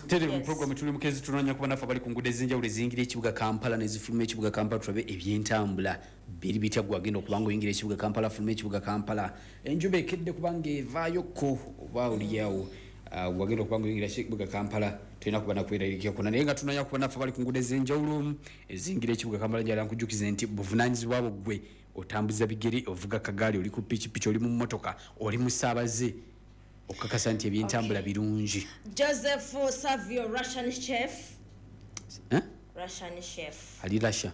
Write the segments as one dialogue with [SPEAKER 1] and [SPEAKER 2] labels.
[SPEAKER 1] Tere mu program tuli mukezi tunanya kuba nafa bali ku ngude zinjawulo ezingira ekibuga Kampala ne zifuluma ekibuga Kampala tulabe ebyentambula biri bitya gwagenda okubanga oyingira ekibuga Kampala fuluma ekibuga Kampala enjube ekedde kubanga evaayo ko oba oliyawo gwagenda okubanga oyingira ekibuga Kampala tulina kuba nakweraliikira kona naye nga tunanya kuba nafa bali ku ngude zinjawulo ezingira ekibuga Kampala njala nkujukize nti buvunaanyizibwa bwo gwe otambuza bigere ovuga kagaali oli ku pikipiki oli mu mmotoka oli mu ssaabaze okakasa nti ebyentambula birungi.
[SPEAKER 2] Joseph Savio, Russian chef. Russian chef.
[SPEAKER 1] Ali Russia.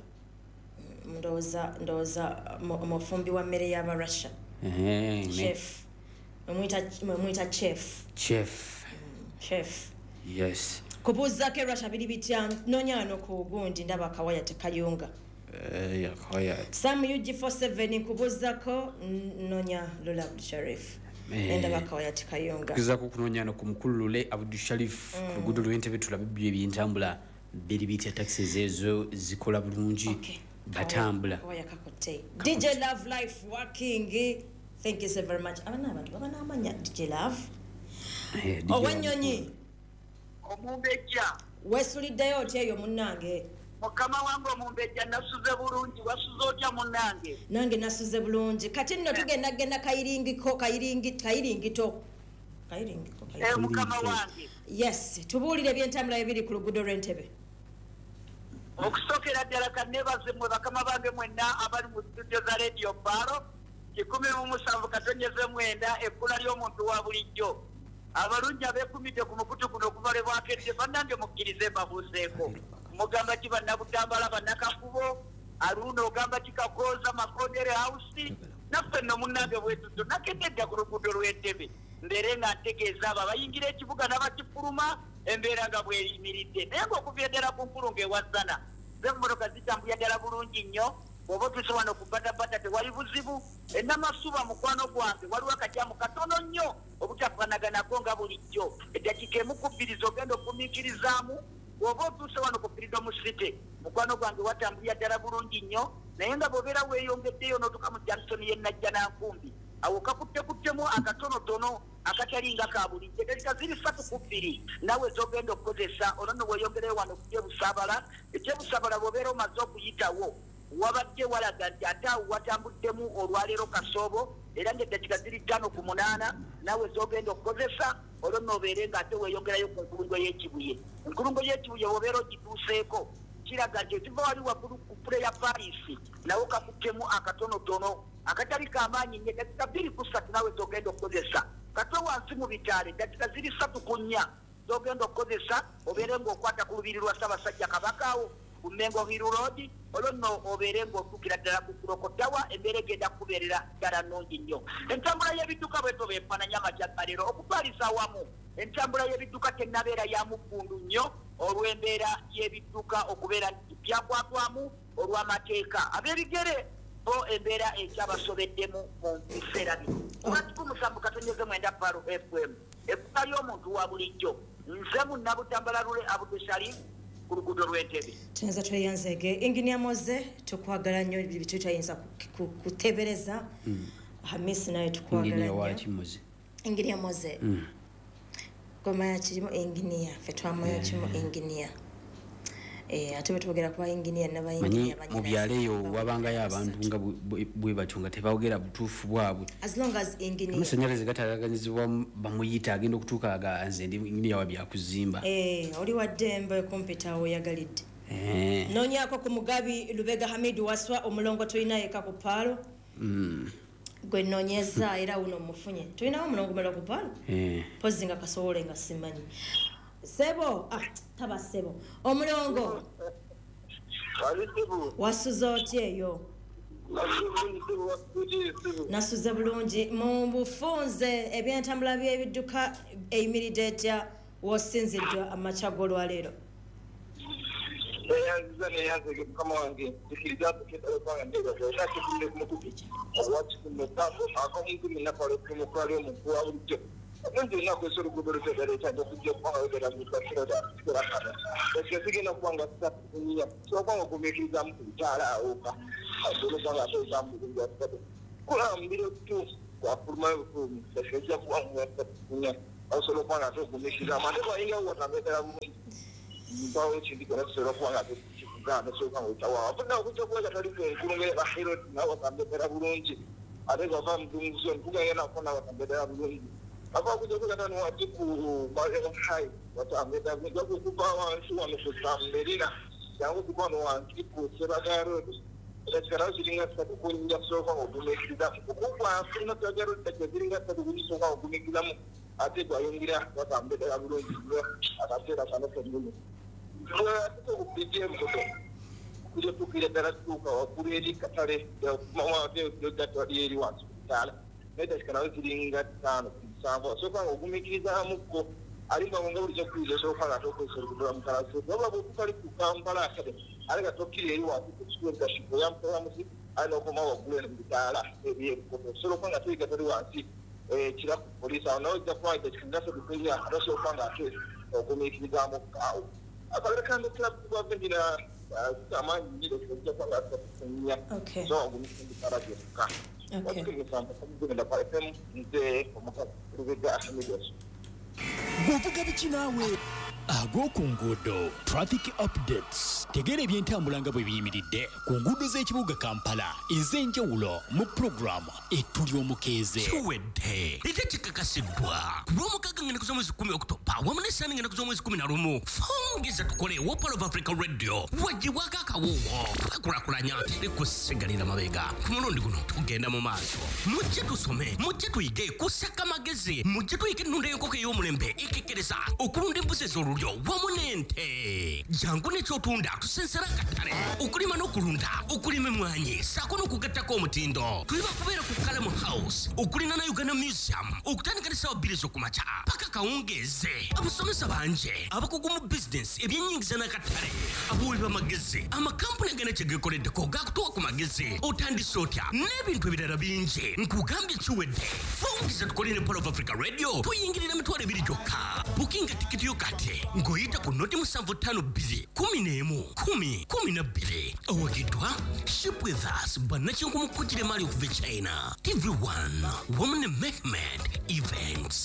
[SPEAKER 2] Ndoza mufumbi wa mmere y'aba Russia. Chef. Mwita chef.
[SPEAKER 1] Chef.
[SPEAKER 2] Chef.
[SPEAKER 1] Yes.
[SPEAKER 2] Kubuza ke Russia biri bitya nonyano ku gundi ndaba kawaya tekayunga.
[SPEAKER 1] Ya kawaya.
[SPEAKER 2] Sam UG47 kubuza ko nonya Lola Sharif. Enda bakawaya tikayonga
[SPEAKER 1] kiza ko kunonyana ku mukulule Abdul Sharif rugudu lw'entebe tulabye ebyentambula biri bitya taxis ezo zikola bulungi batambula
[SPEAKER 2] kawaya kakote DJ Love Life working. Thank you so very much. Abantu baba namanya DJ Love Owanyonyi
[SPEAKER 3] Omumbeja
[SPEAKER 2] wesuliddeyo otyeyo munnange
[SPEAKER 3] Mukama wangu omumbeja nasuze bulungi wasuze otya munnange
[SPEAKER 2] nange nasuze bulungi kati nno tugenda kayiringito
[SPEAKER 3] mukama wange
[SPEAKER 2] yes tubuulire ebyentambula ebiri ku luguudo lw'Entebbe
[SPEAKER 3] okusookera ddala kannebaze mwe bakama bange mwenna abali mu studio za Radio Paro 17 katonyeze mwenda ekkula ly'omuntu wa bulijjo abalungi abeekumidde ku mukutu guno okubalebwakedde bannange mukkirize mbabuuseeko mugamba kiba nakutambala bannakakubo aluno ogamba kikakoza makondere house naffe nno munnange bwetuto nakedde ku luguudo lw'Entebbe mbeere nga ntegeeza abo abayingira ekibuga n'abakifuluma embeera nga bweyimiridde naye ng'okuva eddala ku nkulungu ewazzana z'emmotoka zitambulira ddala bulungi nnyo bw'oba otuse wano ku batabata tewali buzibu ennamasuba mukwano gwange waliwo akajyamu katono nnyo obutafaanaganako nga bulijjo eddakiika emu ku bbiri z'ogenda okumiikirizaamu bw'oba otuse wano ku Freedom City mukwano gwange watambulira ddala bulungi nnyo naye nga bw'obeera weeyongeddeyo n'otuuka mu Jackson ye Najja Nankumbi awo kakuttekuttemu akatonotono akatali nga ka bulijjo eddakiika ziri 3 ku 2 nawe z'ogenda okukozesa olwo nno weeyongereyo wano ku Kyebusaabala Ekyebusaabala bw'obeera omaze okuyitawo wabadde walaga nti ate awo watambuddemu olwaleero kasoobo era ng'eddakiika ziri 5 ku 8 nawe z'ogenda okukozesa olwo nno obeere ng'ate weeyongerayo ku nkulungo y'Ekibuye enkulungo y'Ekibuye bw'obeera ogituuseeko kiraga nti ekiva wali waggulu ku pule ya Paris nawo kakuttemu akatonotono akatali kamaanyi nnyo eddakiika 2 ku 3 nawe z'ogenda okukozesa katwe wansi mu bitaala eddakiika ziri 3 ku 4 z'ogenda okukozesa obeere ng'okwata ku lubiri lwa Ssaabasajja Kabaka awo ku Mengo Hill Road olwo nno obeere ng'otuukira ddala ku Kurokotawa embeera egenda kubeerera ddala nnungi nnyo entambula y'ebidduka bweto beefaananya amakyaga leero okutwaliza awamu entambula y'ebidduka tennabeera ya muggundu nnyo olw'embeera y'ebidduka okubeera byakwatwamu olw'amateeka ab'ebigere bo embeera ekyabasobeddemu mu biseera bino lwatiku musanvu katonyeze mwenda Paro FM ekkuba ly'omuntu wa bulijjo nze munnabutambala lule Abdushalim ku luguudo lw'Entebbe
[SPEAKER 2] tuyinza tweyanzege Engineer Moze tukwagala nnyo bitu tuyinza kutebereza Hamisi naye tukwagala nnyo Engineer Moze goma kirimo engineer fe twamanya kirimo engineer ate betugera kwa engineer n'abayingineer
[SPEAKER 1] banyina mu byaleyo wabangayo abantu nga bwe batunga tebawogera butuufu bwabwe
[SPEAKER 2] as long as engineer
[SPEAKER 1] amasanyalaze gatalaganyizibwa bamuyita agenda okutuuka nze ndi engineer wa byakuzimba
[SPEAKER 2] oli waddembe kompyuta awo yagalidde nonyako ku Mugabi Lubega Hamid Waswa omulongo tulinayo ka ku Palo gwe nonyeza era uno mufunye tulinawo omulongo mala ku Palo pozi nga kasowole nga simanyi Sebo taba Sebo omulongo wasuze otyeyo nasuze bulungi mu bufunze ebyentambula by'ebidduka eyimiridde etya wosinziddwa amachago lwaleero
[SPEAKER 4] kama wange tikiriza tukitalo kwa ndega zaki kumbe kumukupi wati kumetapo akamuntu minapalo kumukali omukwa bulijjo Ndio na kwesoro kubero tedere cyangwa kujya kwa wera mutashira da kurakana. Ese sigena kwanga tsakunya. So kwanga kumekiriza mu bitara oka. Asoro kwanga toza mu ngya. Kula mbiro tu kwa furuma ku sesha kwanga tsakunya. osobola okuba nga ate ogumikirizamu ate bwayingira watambetera bulungi mpawo ekindi kona tusobola okuba nga ate kikuganda soka nga utawawa funa okujja kuba gatali enkulungere baherod nawe watambetera bulungi ate gava mudunguzo ntukugenda nakona watambetera bulungi ava kujja kugatani wati ku Mariam High watambetera bulungi wakukuba wansi wano ku Samberina yangu kuba no wansi ku Sebaga Road ekikarawo kiringa kisatu kunyinja kusooka ng'ogumikirizamu okubwa afuna twagala otakya kiringa kisatu kunyisooka ng'ogumikirizamu ate twayingira watambetera bulungi akaseera kano kennyini tukupigira ebisoto kujja tukira ddala tutuuka waggulu eri katale gatwali eri wansi ku kitaala naye takikarawo kiringa 5 ku 7 osooka ng'ogumikirizaamukko alimba nga bulijja kuyiza osooka nga tokozesa olugudola mukalasi waba bwekutali ku Kampala Academy ale nga tokkira eri wansi ku kituwegashipo yamusi alina okoma waggulu eno mu bitaala ebyebukoto osobola okuba nga tuyiga tali wansi kira ku poliisi awo nawe ojja kuba ekikirasa dukunya ate osobola okuba nga ate ogumiikirizaamu kaawo akalala kandi kirabugwave ndina amaanyi nyiro ojja kuba nga atakunya so ogumiikiriza bitaala byokka watukirizaamugenda kwa FM nze omukazi Lubega Hamidos
[SPEAKER 5] bw'ovuga biki naawe ag'oku nguudo traffic updates tegeera ebyentambula nga bwe biyimiridde ku nguudo z'ekibuga Kampala ez'enjawulo mu puroguramu ettuli omukeeze kiwedde ate kikakasiddwa ku lw'omukaaga ngenda kuz'omwezi 10 Oktoba wamu n'essaani ngenda kuz'omwezi 11 fongeza tukole Wopal of Africa Radio wagibwako akawoowo twakulakulanya ne kusigalira mabega ku mulundi guno tugenda mu maaso mujje tusome mujje tuyige kusaka magezi mujje tuyige ennunda y'enkoko ey'omulembe ekekkereza okulunda embuzi ez'olulyo wamu n'ente jangu n'ekyotunda tusensera akatale okulima n'okulunda okulima emmwanyi saako n'okugattako omutindo tuli bakubeera ku Kalamu House okulina na Uganda Museum okutandika ne ssaawa 2 ez'okumakya paka kawungeeze abasomesa bangi abakugu mu bizinesi ebyennyingiza n'akatale abawobi b'amagezi amakampuni agenda kye geekoleddeko gaakutuwa ku magezi otandise otya n'ebintu ebirala bingi nkugambye kiwedde fongeza tukole ne Wopal of Africa Radio tuyingirira emitwalo 2 gyokka bukinga tikiti yo kati ng'oyita ku noti 752 11 awagidwa ship with us bannakinku mukujire mali okuva China TV1 Women Mehmet Events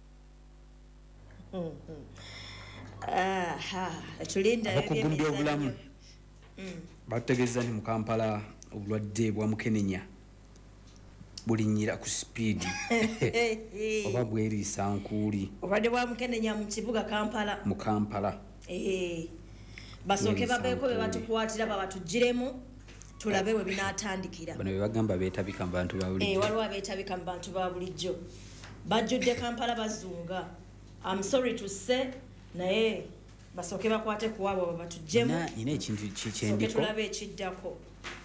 [SPEAKER 2] tulinda
[SPEAKER 1] abakugumbya obulamu bategeeza ni mu Kampala obulwadde bwa mukenenya bulinyira ku speed oba bweriisa nkuuli
[SPEAKER 2] obulwadde bwa mukenenya mu kibuga Kampala
[SPEAKER 1] mu Kampala
[SPEAKER 2] basooke babeeko be batukwatira babatugiremu tulabe we binaatandikira
[SPEAKER 1] bano be bagamba beetabika mu bantu ba bulijjo
[SPEAKER 2] waliwo abeetabika mu bantu ba bulijjo bajjudde Kampala bazunga I'm sorry to say naye basooke bakwate ku abo babatugiremu
[SPEAKER 1] nina ekintu
[SPEAKER 2] kyendiko tulabe ekiddako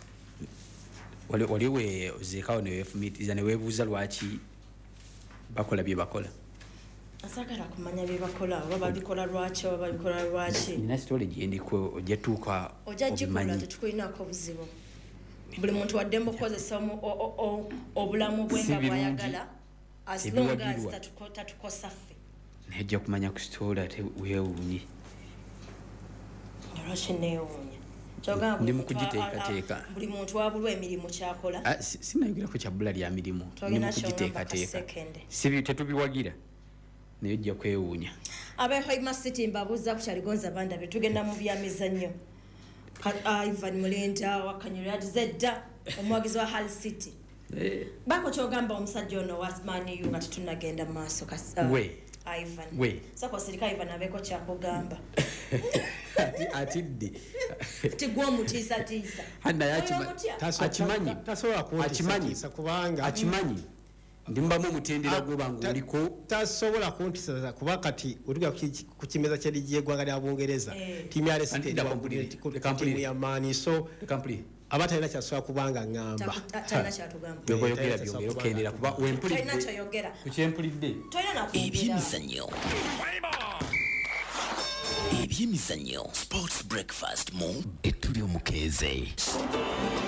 [SPEAKER 1] waliwo ozeekawo ne weefumitiza ne weebuuza lwaki bakola bye bakola
[SPEAKER 2] asagala kumanya bye bakola oba babikola lwaki oba babikola lwaki
[SPEAKER 1] nina sitole gyendiko ojjatuuka
[SPEAKER 2] ojjagikola tetukulinako buzibu buli muntu waddemba okukozesa obulamu bwe nga bwayagala as long as tatukosa ffe
[SPEAKER 1] naye ojja kumanya ku sitole ate weewuunye
[SPEAKER 2] lwaki neewuunya
[SPEAKER 1] ndi mu kugiteekateeka
[SPEAKER 2] buli muntu wabulwa emirimu kyakola
[SPEAKER 1] sinayogerako kyabbula lya mirimu ndi mu kugiteekateeka tetubiwagira naye ojja kwewuunya
[SPEAKER 2] abehoima city mbabuuza ku kyaligonza bandabe tugenda mu byamizannyo Ivan Mulenda wakanyolo yatuze dda omuwagizi wa Hull City bako kyogamba omusajja ono wasmani nga tetunagenda mu maaso Ivan sako sirika Ivan abeko kyakugamba
[SPEAKER 1] atidde
[SPEAKER 2] tigwa omutiisatiisa
[SPEAKER 5] akimanyi
[SPEAKER 1] ndimbamu omutendera gwobanga oliko
[SPEAKER 5] tasobola kuntiisa kuba kati otuga ku kimeza ky'eggwanga lya Bungereza ttiimu ya tiimu ya maani so aba talina kyasobola kubanga ŋŋamba
[SPEAKER 1] byoboyogera byongera okendera kuba wempulidde ku kyempulidde
[SPEAKER 5] ebyemizannyo sports breakfast mu ettuli omukeeze